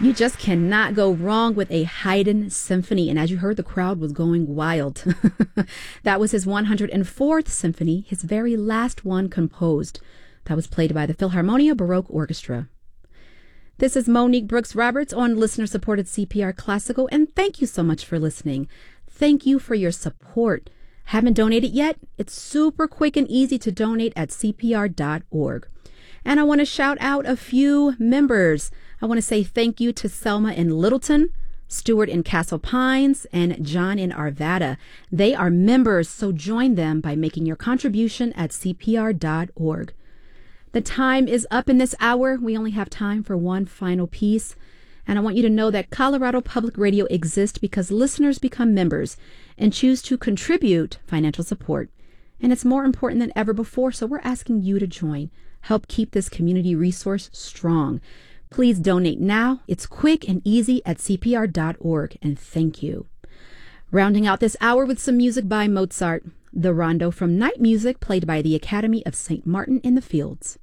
You just cannot go wrong with a Haydn symphony. And as you heard, the crowd was going wild. That was his 104th symphony, his very last one composed. That was played by the Philharmonia Baroque Orchestra. This is Monique Brooks Roberts on listener-supported CPR Classical, and thank you so much for listening. Thank you for your support. Haven't donated yet? It's super quick and easy to donate at cpr.org. And I want to shout out a few members. I want to say thank you to Selma in Littleton, Stuart in Castle Pines, and John in Arvada. They are members, so join them by making your contribution at cpr.org. The time is up in this hour. We only have time for one final piece. And I want you to know that Colorado Public Radio exists because listeners become members and choose to contribute financial support. And it's more important than ever before, so we're asking you to join. Help keep this community resource strong. Please donate now. It's quick and easy at cpr.org. And thank you. Rounding out this hour with some music by Mozart, the rondo from Night Music played by the Academy of St. Martin in the Fields.